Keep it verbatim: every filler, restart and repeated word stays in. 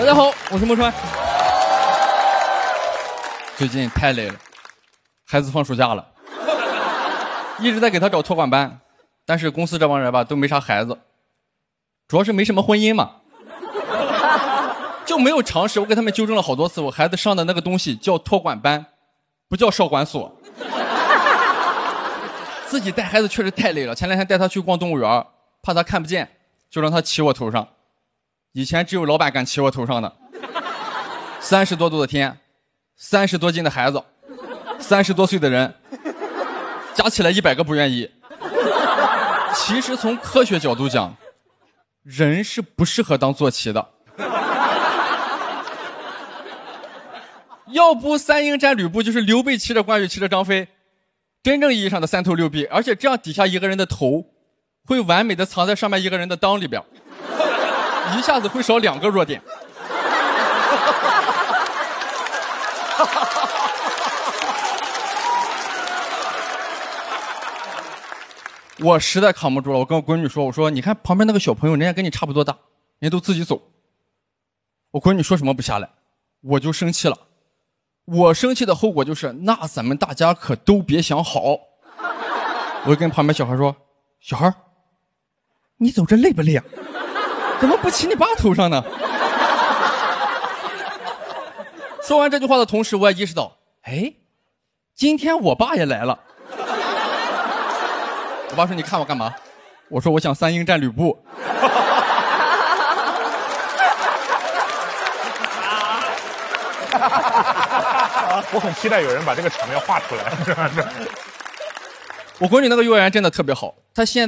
家好，我是莫川。最近太累了，孩子放暑假了，一直在给他找托管班，但是公司这帮人吧都没啥孩子，主要是没什么婚姻嘛，就没有常识。我给他们纠正了好多次，我孩子上的那个东西叫托管班，不叫少管所。自己带孩子确实太累了，前两天带他去逛动物园，怕他看不见，就让他骑我头上。以前只有老板敢骑我头上的。三十多度的天，三十多斤的孩子，三十多岁的人，加起来一百个不愿意。其实从科学角度讲，人是不适合当坐骑的。要不三英战吕布就是刘备骑着关羽骑着张飞，真正意义上的三头六臂，而且这样底下一个人的头会完美的藏在上面一个人的裆里边，一下子会少两个弱点。我实在扛不住了，我跟我闺女说，我说你看旁边那个小朋友，人家跟你差不多大，人家都自己走。我闺女说什么不下来，我就生气了。我生气的后果就是，那咱们大家可都别想好。我跟旁边小孩说，小孩，你走这累不累啊？怎么不骑你爸头上呢？说完这句话的同时，我也意识到，哎，今天我爸也来了。我爸说，你看我干嘛？我说我想三英战吕布。 我很期待有人把这个场面画出来。 我闺女那个幼儿园真的特别好，她现